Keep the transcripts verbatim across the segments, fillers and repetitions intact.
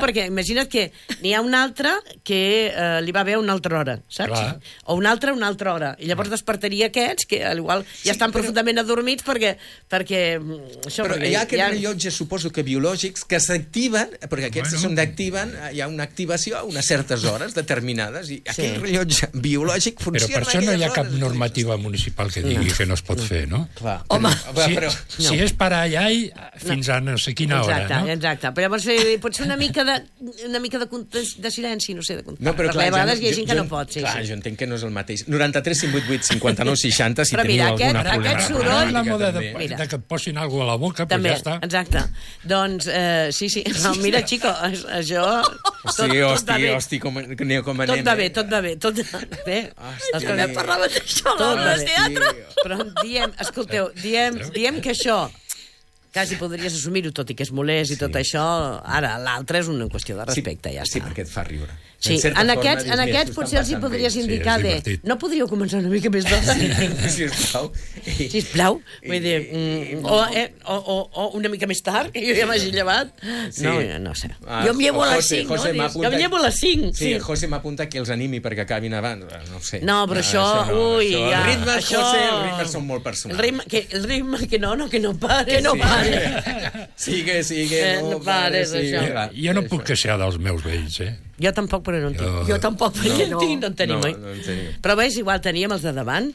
perquè imagina't que n'hi ha un altre que eh, li va bé a una altra hora, saps? Clar. O un altre a una altra hora. I llavors despertaria aquests, que al igual ja estan però- profundament adormits perquè... perquè això, Però perquè hi ha aquests ha- rellotges, suposo que biològics, que s'activen, perquè aquests Bueno. són d'activen, hi ha una activació a unes certes hores determinades, i aquell Sí. rellotge biològic Però funciona per això no hi ha aquelles cap hores. normativa municipal que digui que no es pot fer, no? Clar. Home. però, Si, però, si és per allà i fins a no sé quina hora, Exacte, no? exacte. Però llavors eh, pot ser una mica de, una mica de, de, de silenci, no sé, de no, però clar, a vegades jo, hi ha gent que jo, no pot, sí, clar, sí. jo entenc que no és el mateix. noranta-tres, cinc vuit vuit, cinquanta-nou, seixanta, si Però teniu mira, alguna aquest- problemàtica. aquest soroll- Ara és la moda de, Mira. de que et posin alguna a la boca, doncs També, ja està. exacte. Doncs, eh, sí, sí. No, mira, xico, això... Hosti, hosti, hosti, com, com, com anem. Tot va bé, eh? tot va bé. Tot bé. Hosti. Escolta, Parlava d'això, Tot no, va del bé. teatre. Però diem, escolteu, diem, diem que això quasi podries assumir-ho, tot i que és molest i tot això. Ara, l'altre és una qüestió de respecte, ja Sí, està. perquè et fa riure. Sí, certa en forma, aquests, dius, en mira, aquests s'ho potser els hi estan passant podries bé. indicar és de... divertit. No podríeu començar una mica més d'hora? Sisplau. Sisplau. Vull dir, mm, o, eh, o, o, o una mica més tard, que jo ja m'hagi llevat. Sí. No, no sé. Ah, Jo em llevo a les José- cinc, no? José Dius, m'apunta- Jo em llevo a les cinc. Sí, sí. José m'apunta que els animi perquè acabin abans. No ho sé. No, però això, no, ui, això. ja, Els ritmes, això... José, els ritmes són molt El personals. ritme, que, el ritme, que no, no, que no pare. Que no sí. pare. Sigue, sigue. Eh, no pares, sigue. això. Va, Jo no puc queixar dels meus vells, eh? Jo tampoc, però no en tinc. Jo- Jo tampoc, perquè no. No, no en tenim, No, oi? no en tenim. Però veus, igual teníem els de davant,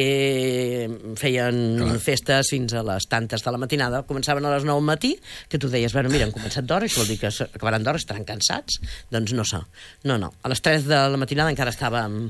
que feien Clar. festes fins a les tantes de la matinada. Començaven a les nou del matí, que tu deies, bueno, mira, han començat d'hora, això vol dir que acabaran d'hora, estaran cansats. Doncs no sé. No, no. A les tres de la matinada encara estàvem...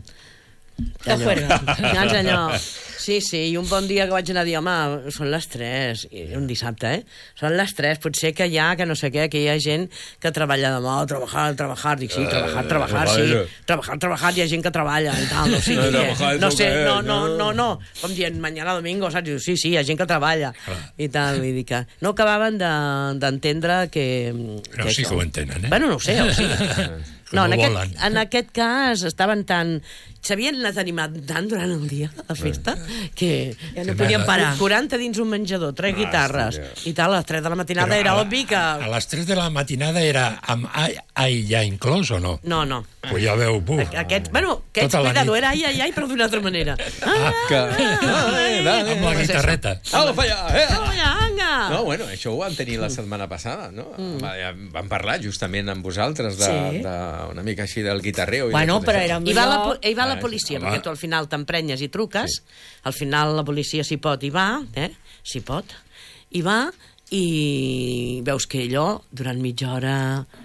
De juerga. Doncs allò... Sí, sí, i un bon dia que vaig anar a dir, home, són les tres, i un dissabte, eh? Són les tres, potser que hi ha, que no sé què, que hi ha gent que treballa demà, trabajar, trabajar, dic, sí, trabajar, trabajar, sí, trabajar, trabajar, hi ha gent que treballa i tal, no sé, No, què, trabajar, no sé, ¿eso qué no, es? no, no, no, com dient, mañana domingo, saps? Diu, sí, sí, hi ha gent que treballa, i tal, vull dir que no acabaven de- d'entendre que... Però sí això- que ho entenen, eh? Bueno, no ho sé, o sí. Que No, no en aquest, volen. en aquest cas estaven tan... S'havien anat animat tant durant el dia a festa que... Ja no podien parar. quaranta dins un menjador, tres guitarres hòstia. i tal, a les tres de la matinada Però era a la- obvi que... A les tres de la matinada era amb ai, ai ja inclòs o no? No, no. Pues ja veu, buf. Aquest, bueno, aquest, Tota la cuidado, nit. era ai, ai, ai, però d'una altra manera. Ah, Que... Dale, dale. Amb la guitarreta. Ala, fa allà, eh? Vinga, vinga. No, bueno, això ho vam tenir la setmana passada, no? Mm. Vam parlar justament amb vosaltres de, Sí. de una mica així del guitarreo. I Bueno, de tot però això. era I va la, po- millor... hi va la Ah, policia, home. perquè tu al final t'emprenyes i truques, al final la policia si pot hi va, eh? si pot, hi va, i veus que allò, durant mitja hora...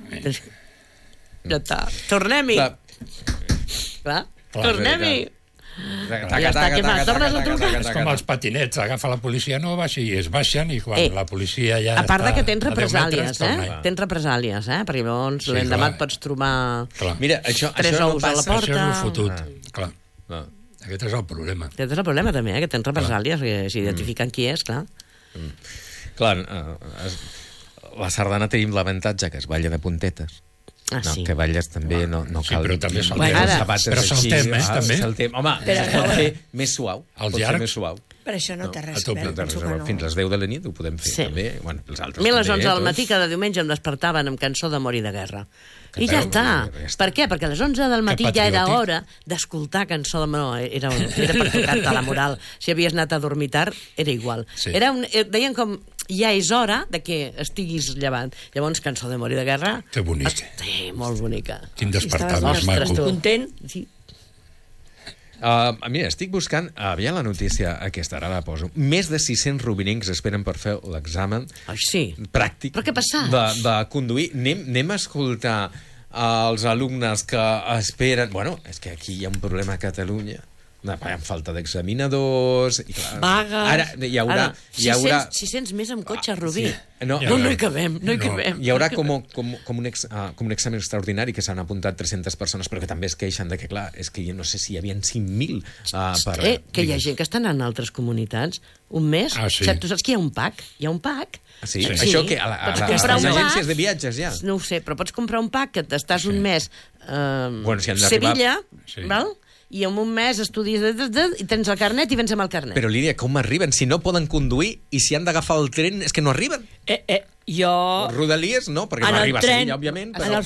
Ja està. Tornem-hi. Clar. Clar. Clar, Tornem-hi. Taca, Ja està, taca, què fa? taca, Tornes a taca, trucar? taca, És taca, com taca. els patinets, agafa la policia nova i es baixen i quan Eh, la policia ja A part de està que tens a deu represàlies, metres, torna. eh? Tens represàlies, eh? Perquè llavors Sí, l'endemà clar. et pots trobar Clar. Mira, això, tres això no ous a la passa... porta. Això és el fotut, Ah. clar. No. Aquest és el problema. Aquest és el problema, també, eh? Que tens represàlies, que s'identifiquen qui és, clar. Clar, eh, es, la sardana tenim l'avantatge que es balla de puntetes. Ah, No, sí. que balles també no, no Sí, cal... però també saltem. Bueno, Ara- sabates però així, saltem, eh, ah, també. Saltem. Home, Però- es pot fer més suau. Els pot ser llargs? més suau. Per això no té a res a tope. veure, penso que no. Fins les deu de la nit ho podem fer, Sí. també. Bueno, els A altres mi a les també, onze del tots. matí cada diumenge em despertaven amb cançó d'amor i de guerra. I Canteu, ja està. ja està. Per què? Perquè a les onze del matí ja era patriòtic. hora d'escoltar cançó d'amor. Era, era per tocar-te la moral. Si havies anat a dormir tard, era igual. Sí. Era un, eh, deien com, ja és hora de que estiguis llevant. Llavors, cançó d'amor i de guerra... Que bonica. Sí, molt bonica. Quin despertar Estaves més ostres, maco. tu. content. Sí. Uh, mira, estic buscant, havia la notícia aquesta, ara la poso. Més de sis-cents rubinencs esperen per fer l'examen Ai, sí. pràctic Però què ha passat? de, de conduir. Anem, anem a escoltar els alumnes que esperen... Bueno, és que aquí hi ha un problema a Catalunya. Hi ha falta d'examinadors... i clar, Vagues. Ara hi haurà... Ara, hi haurà sis cents, sis cents més amb cotxe, Rubí. sí. No, No, no hi cabem, no hi No. cabem. hi haurà com, com, com, un ex, uh, com un examen extraordinari que s'han apuntat tres-centes persones, però que també es queixen de que, clar, és que jo no sé si hi havia cinc mil uh, per... Eh, que hi ha gent que està anant a altres comunitats un mes. Ah, sí. Saps, tu saps que hi ha un pack? Hi ha un pack. Sí? Sí. Això que a, la, a, Pots la, a comprar les un agències pack. de viatges ja? No ho sé, però pots comprar un pack que t'estàs un mes a eh, Bueno, si han d'arribar- Sevilla, Sí. val? I en un mes estudies de, de, de, i tens el carnet i vens amb el carnet. Però, Lídia, com arriben? Si no poden conduir i si han d'agafar el tren és que no arriben. Eh, eh, jo... Rodalies, no, perquè En va el arribar a tren- Sevilla, òbviament, en però... el